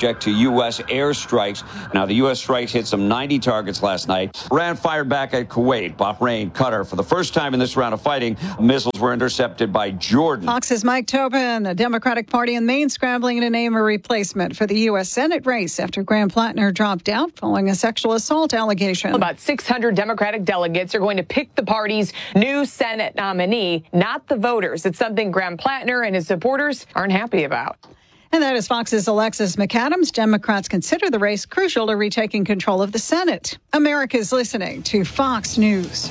subject to U.S. airstrikes. Now, the U.S. strikes hit some 90 targets last night. Iran fired back at Kuwait, Bahrain, Qatar. For the first time in this round of fighting, missiles were intercepted by Jordan. Fox's Mike Tobin. The Democratic Party in Maine scrambling to name a replacement for the U.S. Senate race after Graham Plattner dropped out following a sexual assault allegation. About 600 Democratic delegates are going to pick the party's new Senate nominee, not the voters. It's something Graham Plattner and his supporters aren't happy about. And that is Fox's Alexis McAdams. Democrats consider the race crucial to retaking control of the Senate. America's listening to Fox News.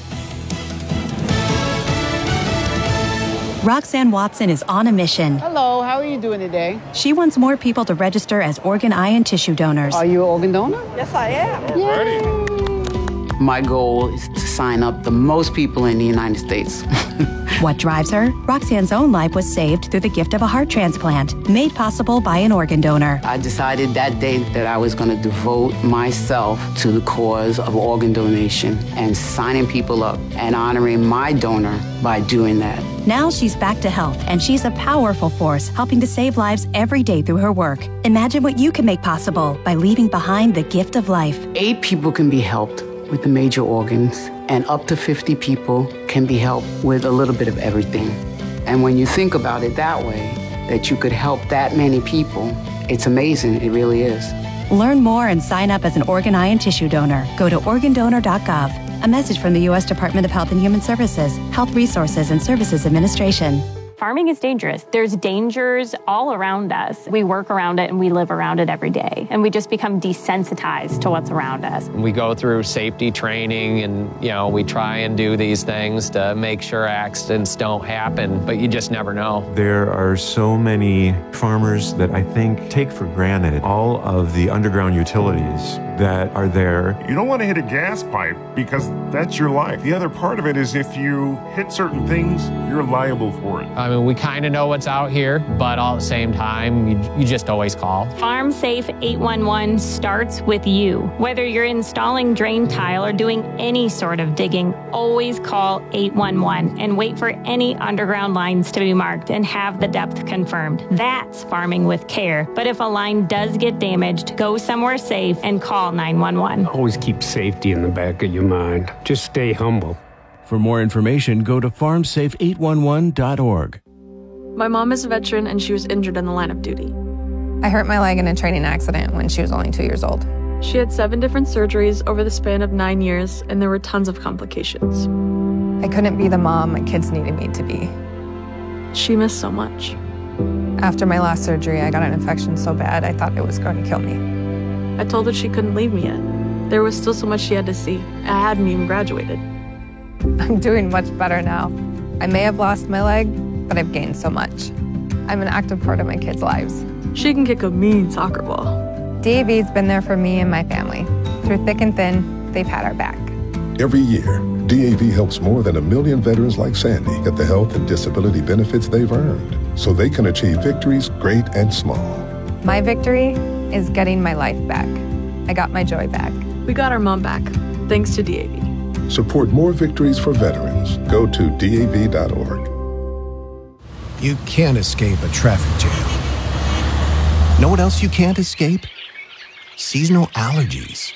Roxanne Watson is on a mission. Hello, how are you doing today? She wants more people to register as organ, eye, and tissue donors. Are you an organ donor? Yes, I am. Yay. My goal is to sign up the most people in the United States. What drives her? Roxanne's own life was saved through the gift of a heart transplant, made possible by an organ donor. I decided that day that I was going to devote myself to the cause of organ donation and signing people up and honoring my donor by doing that. Now she's back to health, and she's a powerful force helping to save lives every day through her work. Imagine what you can make possible by leaving behind the gift of life. 8 people can be helped with the major organs, and up to 50 people can be helped with a little bit of everything. And when you think about it that way, that you could help that many people, it's amazing. It really is. Learn more and sign up as an organ, eye, and tissue donor. Go to organdonor.gov. A message from the U.S. Department of Health and Human Services, Health Resources and Services Administration. Farming is dangerous. There's dangers all around us. We work around it and we live around it every day. And we just become desensitized to what's around us. We go through safety training and, we try and do these things to make sure accidents don't happen, but you just never know. There are so many farmers that I think take for granted all of the underground utilities that are there. You don't want to hit a gas pipe because that's your life. The other part of it is if you hit certain things, you're liable for it. I mean, we kind of know what's out here, but all at the same time, you just always call. Farm Safe 811 starts with you. Whether you're installing drain tile or doing any sort of digging, always call 811 and wait for any underground lines to be marked and have the depth confirmed. That's farming with care. But if a line does get damaged, go somewhere safe and call 911. Always keep safety in the back of your mind. Just stay humble. For more information, go to farmsafe811.org. My mom is a veteran and she was injured in the line of duty. I hurt my leg in a training accident when she was only 2 years old. She had 7 different surgeries over the span of 9 years, and there were tons of complications. I couldn't be the mom my kids needed me to be. She missed so much. After my last surgery, I got an infection so bad I thought it was going to kill me. I told her she couldn't leave me yet. There was still so much she had to see. I hadn't even graduated. I'm doing much better now. I may have lost my leg, but I've gained so much. I'm an active part of my kids' lives. She can kick a mean soccer ball. DAV's been there for me and my family. Through thick and thin, they've had our back. Every year, DAV helps more than 1 million veterans like Sandy get the health and disability benefits they've earned so they can achieve victories great and small. My victory is getting my life back. I got my joy back. We got our mom back, thanks to DAV. Support more victories for veterans. Go to DAV.org. You can't escape a traffic jam. Know what else you can't escape? Seasonal allergies.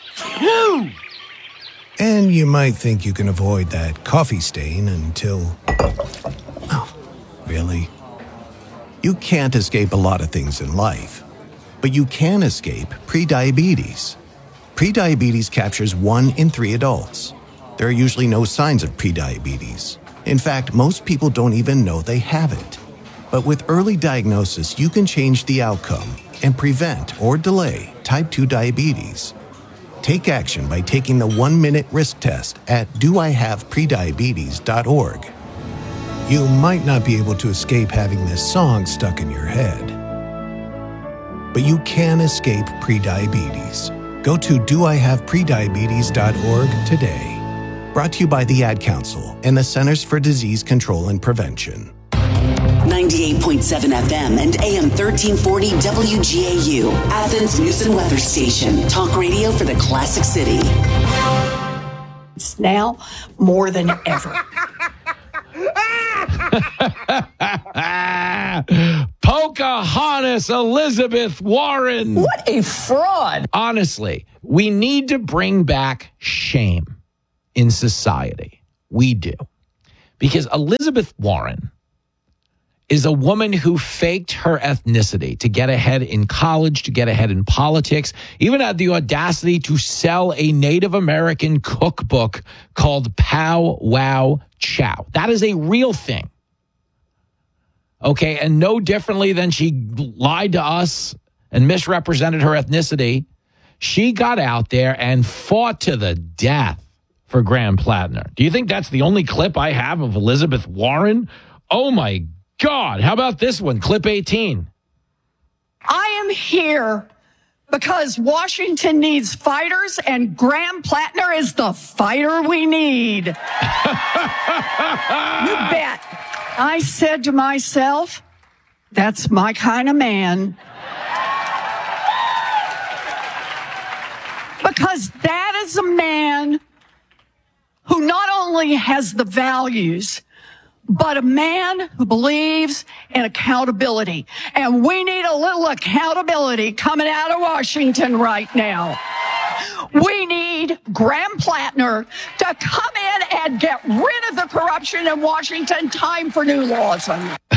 And you might think you can avoid that coffee stain until... Oh, really? You can't escape a lot of things in life, but you can escape prediabetes. Prediabetes captures 1 in 3 adults. There are usually no signs of prediabetes. In fact, most people don't even know they have it. But with early diagnosis, you can change the outcome and prevent or delay type 2 diabetes. Take action by taking the 1-minute risk test at doihaveprediabetes.org. You might not be able to escape having this song stuck in your head, but you can escape prediabetes. Go to doihaveprediabetes.org today. Brought to you by the Ad Council and the Centers for Disease Control and Prevention. 98.7 FM and AM 1340 WGAU, Athens News and Weather Station. Talk radio for the Classic City. It's now more than ever. Pocahontas Elizabeth Warren. What a fraud. Honestly, we need to bring back shame in society. We do. Because Elizabeth Warren is a woman who faked her ethnicity to get ahead in college, to get ahead in politics, even had the audacity to sell a Native American cookbook called Pow Wow Chow. That is a real thing. Okay, and no differently than she lied to us and misrepresented her ethnicity, she got out there and fought to the death for Graham Plattner. Do you think that's the only clip I have of Elizabeth Warren? Oh, my God. How about this one? Clip 18. I am here because Washington needs fighters, and Graham Plattner is the fighter we need. You bet. I said to myself, that's my kind of man. Because that is a man who not only has the values, but a man who believes in accountability. And we need a little accountability coming out of Washington right now. We need Graham Plattner to come in and get rid of the corruption in Washington. Time for new laws.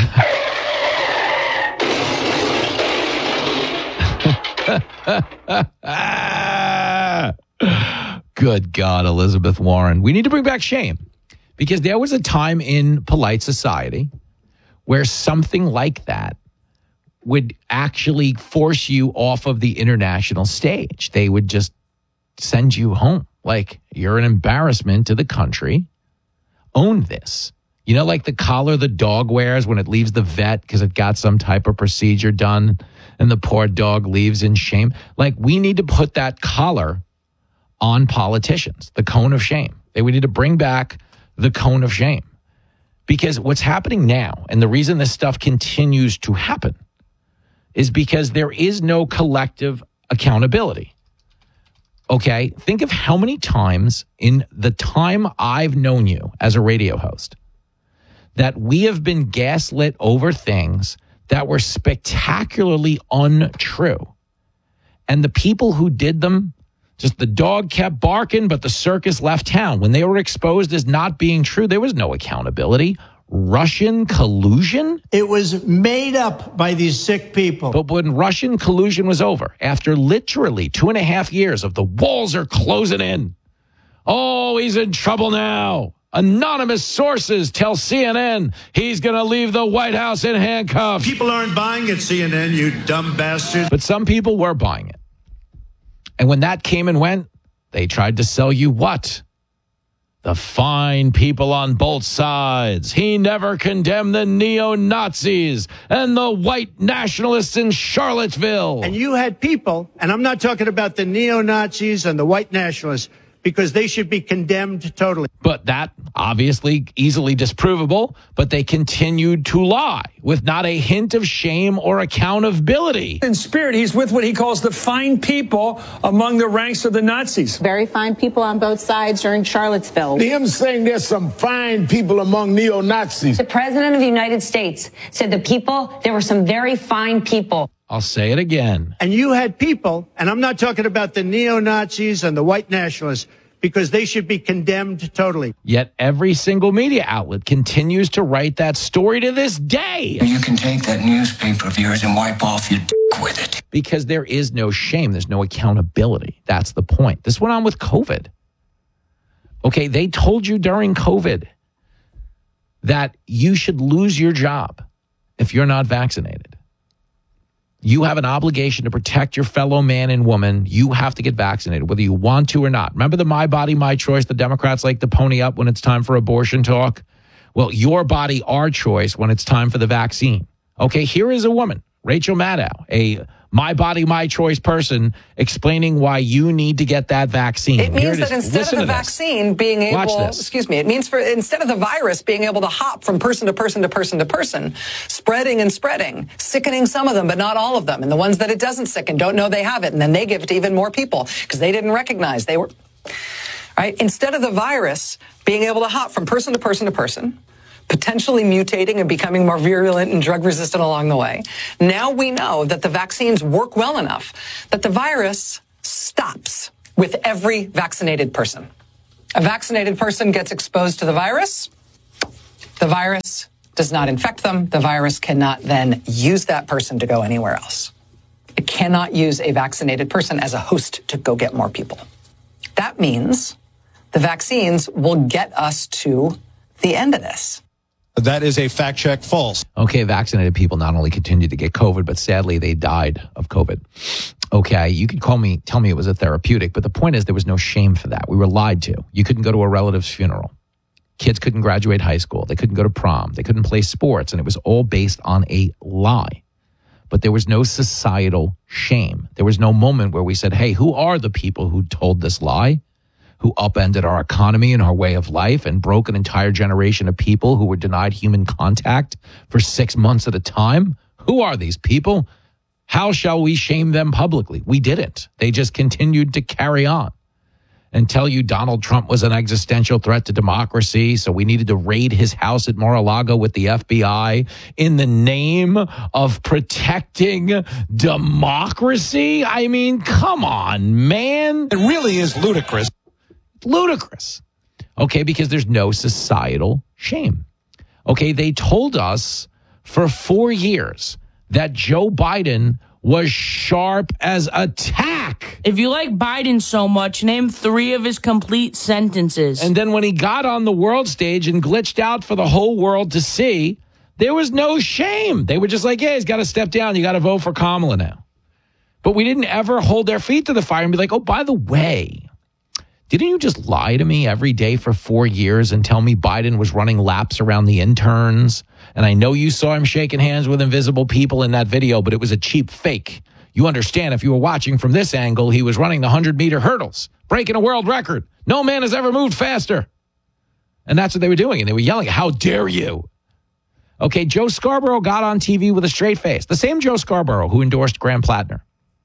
Good God, Elizabeth Warren. We need to bring back shame, because there was a time in polite society where something like that would actually force you off of the international stage. They would just send you home. Like, you're an embarrassment to the country. Own this. You know, like the collar the dog wears when it leaves the vet because it got some type of procedure done and the poor dog leaves in shame. Like, we need to put that collar on politicians, the cone of shame. We need to bring back the cone of shame. Because what's happening now, and the reason this stuff continues to happen, is because there is no collective accountability. Okay, think of how many times in the time I've known you as a radio host that we have been gaslit over things that were spectacularly untrue. And the people who did them, just the dog kept barking, but the circus left town. When they were exposed as not being true, there was no accountability. Russian collusion? It was made up by these sick people. But when Russian collusion was over, after literally 2.5 years of the walls are closing in, oh, he's in trouble now. Anonymous sources tell CNN he's going to leave the White House in handcuffs. People aren't buying it, CNN, you dumb bastards. But some people were buying it. And when that came and went, they tried to sell you what? The fine people on both sides. He never condemned the neo-Nazis and the white nationalists in Charlottesville. And you had people, and I'm not talking about the neo-Nazis and the white nationalists, because they should be condemned totally. But that obviously easily disprovable, but they continued to lie with not a hint of shame or accountability. In spirit, he's with what he calls the fine people among the ranks of the Nazis. Very fine people on both sides during Charlottesville. Him saying there's some fine people among neo-Nazis. The president of the United States said there were some very fine people. I'll say it again. And you had people, and I'm not talking about the neo-Nazis and the white nationalists, because they should be condemned totally. Yet every single media outlet continues to write that story to this day. You can take that newspaper of yours and wipe off your dick with it. Because there is no shame. There's no accountability. That's the point. This went on with COVID. Okay, they told you during COVID that you should lose your job if you're not vaccinated. You have an obligation to protect your fellow man and woman. You have to get vaccinated, whether you want to or not. Remember the my body, my choice? The Democrats like to pony up when it's time for abortion talk. Well, your body, our choice when it's time for the vaccine. Okay, here is a woman, Rachel Maddow, a my body, my choice person, explaining why you need to get that vaccine. It means that instead of the vaccine being able, it means instead of the virus being able to hop from person to person to person to person, spreading and spreading, sickening some of them, but not all of them. And the ones that it doesn't sicken don't know they have it. And then they give it to even more people because they didn't recognize they were, right? Instead of the virus being able to hop from person to person to person, potentially mutating and becoming more virulent and drug resistant along the way. Now we know that the vaccines work well enough that the virus stops with every vaccinated person. A vaccinated person gets exposed to the virus does not infect them. The virus cannot then use that person to go anywhere else. It cannot use a vaccinated person as a host to go get more people. That means the vaccines will get us to the end of this. That is a fact check false. Okay, vaccinated people not only continued to get COVID, but sadly they died of COVID. Okay, you could tell me it was a therapeutic, but the point is there was no shame for that. We were lied to. You couldn't go to a relative's funeral. Kids couldn't graduate high school. They couldn't go to prom. They couldn't play sports. And it was all based on a lie. But there was no societal shame. There was no moment where we said, hey, who are the people who told this lie, who upended our economy and our way of life and broke an entire generation of people who were denied human contact for 6 months at a time? Who are these people? How shall we shame them publicly? We didn't. They just continued to carry on and tell you Donald Trump was an existential threat to democracy, so we needed to raid his house at Mar-a-Lago with the FBI in the name of protecting democracy? I mean, come on, man. It really is ludicrous. Ludicrous. Okay, because there's no societal shame. Okay, they told us for 4 years that Joe Biden was sharp as a tack. If you like Biden so much, name 3 of his complete sentences. And then when he got on the world stage and glitched out for the whole world to see, there was no shame. They were just like, yeah, he's got to step down. You got to vote for Kamala now. But we didn't ever hold their feet to the fire and be like, oh, by the way, didn't you just lie to me every day for 4 years and tell me Biden was running laps around the interns? And I know you saw him shaking hands with invisible people in that video, but it was a cheap fake. You understand, if you were watching from this angle, he was running the 100-meter hurdles, breaking a world record. No man has ever moved faster. And that's what they were doing. And they were yelling, how dare you? Okay, Joe Scarborough got on TV with a straight face. The same Joe Scarborough who endorsed Graham Plattner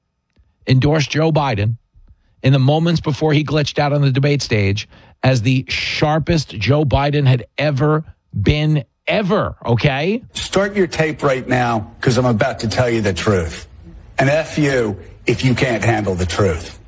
endorsed Joe Biden in the moments before he glitched out on the debate stage as the sharpest Joe Biden had ever been ever, okay? Start your tape right now, because I'm about to tell you the truth. And F you if you can't handle the truth.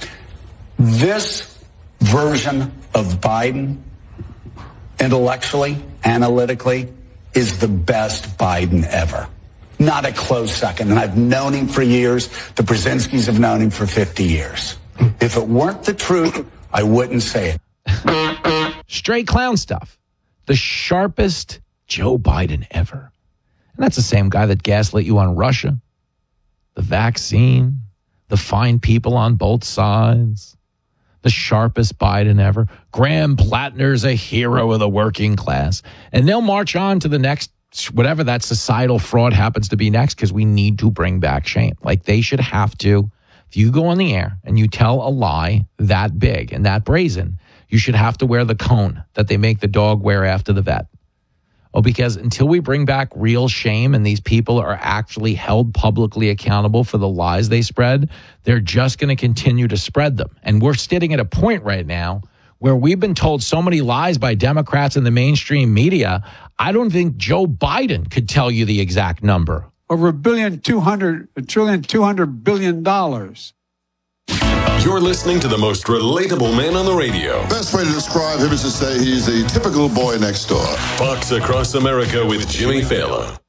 This version of Biden, intellectually, analytically, is the best Biden ever. Not a close second. And I've known him for years. The Brzezinskis have known him for 50 years. If it weren't the truth, I wouldn't say it. Straight clown stuff. The sharpest Joe Biden ever. And that's the same guy that gaslit you on Russia, the vaccine, the fine people on both sides, the sharpest Biden ever. Graham Plattner's a hero of the working class. And they'll march on to the next, whatever that societal fraud happens to be next, because we need to bring back shame. Like they should have to. If you go on the air and you tell a lie that big and that brazen, you should have to wear the cone that they make the dog wear after the vet. Oh, because until we bring back real shame and these people are actually held publicly accountable for the lies they spread, they're just going to continue to spread them. And we're sitting at a point right now where we've been told so many lies by Democrats in the mainstream media, I don't think Joe Biden could tell you the exact number. Over $1.2 billion. You're listening to the most relatable man on the radio. Best way to describe him is to say he's a typical boy next door. Fox Across America with Jimmy Fallon.